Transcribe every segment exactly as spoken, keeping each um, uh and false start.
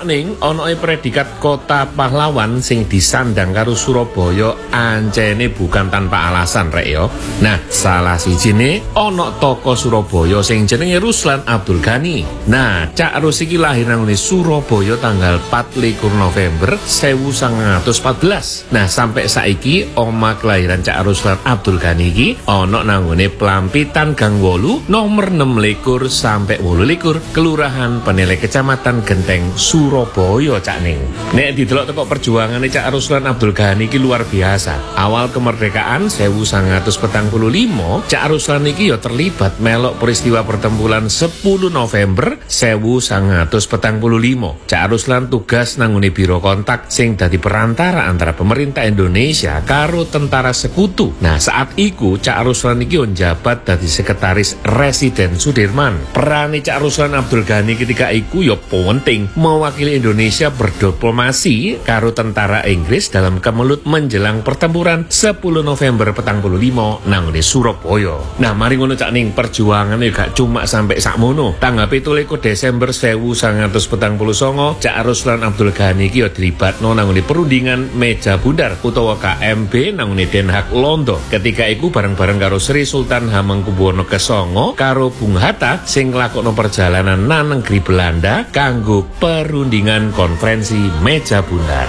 Cak Ning, ono e predikat kota pahlawan sing disandang karo Surabaya ancene bukan tanpa alasan rek yo. Nah, salah sijine ono tokoh Surabaya sing jenenge Ruslan Abdul Ghani. Nah, Cak Rus iki lahir nang Surabaya tanggal empat likur November seribu sembilan ratus empat belas. Nah, sampai saiki oma kelahiran Cak Ruslan Abdul Ghani iki ono nanggone Pelampitan Gang wolu nomor enam likur sampai wolu likur Kelurahan Penele Kecamatan Genteng Surabaya Cak Ning. Nek didelok teko perjuangane Cak Ruslan Abdul Ghani iki luar biasa. Awal kemerdekaan seribu sembilan ratus empat puluh lima, Cak Ruslan iki ya terlibat melok peristiwa pertempuran sepuluh November seribu sembilan ratus empat puluh lima. Cak Ruslan tugas nanggone biro kontak sing dadi perantara antara pemerintah Indonesia karo tentara sekutu. Nah, saat iku Cak Ruslan iki njabat dadi sekretaris Residen Sudirman. Perane Cak Ruslan Abdul Ghani ketika iku ya penting mewakili Indonesia berdiplomasi karo tentara Inggris dalam kemelut menjelang pertempuran sepuluh November petang puluh lima nang Surabaya. Nah, mari ngono Cak Ning, perjuangannya gak cuma sampai sakmono. Tanggal pitu likur Desember seribu sembilan ratus empat puluh sembilan, Cak Ruslan Abdul Ghani iki ya dilibatno nang perundingan Meja Bundar utawa K M B nang Den Haag Londo. Ketika iku bareng-bareng karo Sri Sultan Hamengkubuwono kesongo karo Bung Hatta sing nglakokno perjalanan nang negeri Belanda kanggo perundingan konferensi Meja Bundar.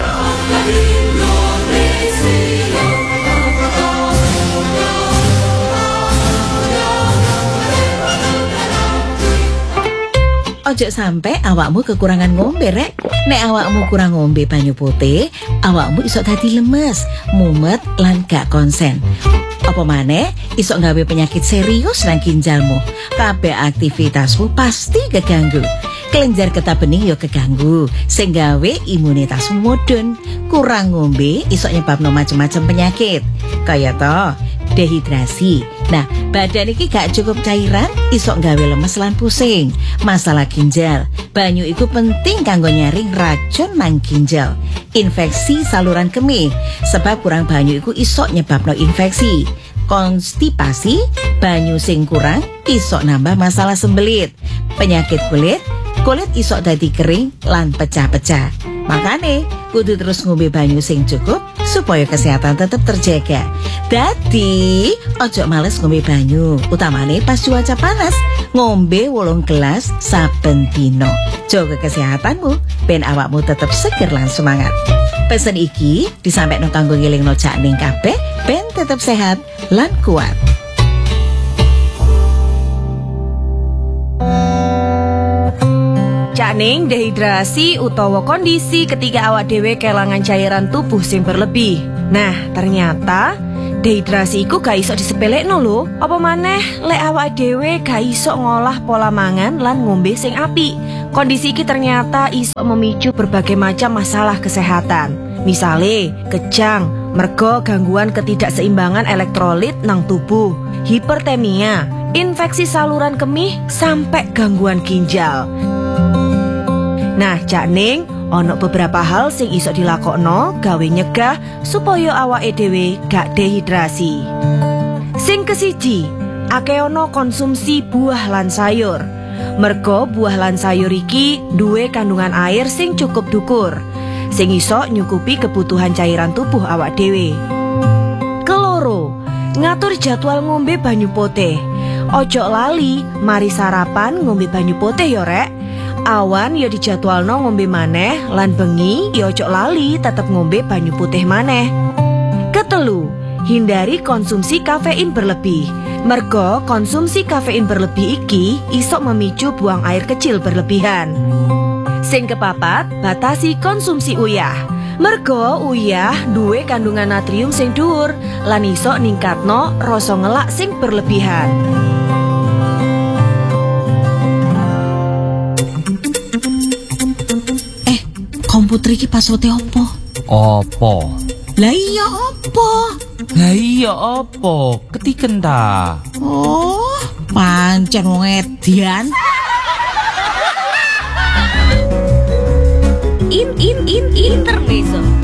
Ojo sampai awakmu kekurangan ngombe rek. Nek awakmu kurang ngombe banyu putih, awakmu iso dadi lemes, mumet lan gak konsen. Apa maneh iso nggawe penyakit serius nang ginjalmu. Kabeh aktivitasmu pasti keganggu. Kelenjar getah bening yo keganggu, sing gawe imunitasmu mudhun. Kurang ngombe iso nyebabno macem-macem penyakit. Kaya to dehidrasi. Nah, badan iki gak cukup cairan, iso gawe lemes lan pusing. Masalah ginjal, banyu iku penting kanggo nyaring racun nang ginjal. Infeksi saluran kemih, sebab kurang banyu iku iso nyebabno infeksi. Konstipasi, banyu sing kurang iso nambah masalah sembelit. Penyakit kulit, kulit iso dadi kering lan pecah-pecah. Makane kudu terus ngombe banyu sing cukup supaya kesehatan tetap terjaga. Dadi ojo males ngombe banyu, utamane pas cuaca panas. Ngombe wolung gelas saben dino. Jaga kesehatanmu ben awakmu tetap seger lan semangat. Pesen iki disampaikan kanggo ngelingno Cak Ning kabeh ben tetap sehat lan kuat. Cak Ning dehidrasi utawa kondisi ketika awak dhewe kelangan cairan tubuh sing berlebih. Nah, ternyata dehidrasi iku gak iso disepelekno lho. Apa maneh lek awak dhewe gak iso ngolah pola mangan lan ngombe sing apik. Kondisi iki ternyata iso memicu berbagai macam masalah kesehatan. Misale, kejang, mergo gangguan ketidakseimbangan elektrolit nang tubuh, hipertemia, infeksi saluran kemih, sampai gangguan ginjal. Nah, Cak Ning, ono beberapa hal sing iso dilakokno gawe nyegah supaya awake dhewe gak dehidrasi. Sing kesiji, akeh ono konsumsi buah lan sayur. Mergo buah lan sayur iki duwe kandungan air sing cukup dhuwur, sing iso nyukupi kebutuhan cairan tubuh awak dhewe. Keloro, ngatur jadwal ngombe banyu putih. Ojo lali mari sarapan ngombe banyu putih yo rek. Awan ya dijadwalno ngombe maneh, lan bengi ya ojo lali tetep ngombe banyu putih maneh. Ketelu, hindari konsumsi kafein berlebih. Mergo konsumsi kafein berlebih iki iso memicu buang air kecil berlebihan. Sing kepapat, batasi konsumsi uyah. Mergo uyah duwe kandungan natrium sing dhuwur lan iso ningkatno rasa ngelak sing berlebihan. Komputer iki password opo? Opo? Lah iya opo? Lah iya opo? Ketiken ta? Oh, pancen wong edian. In in in intermezzo.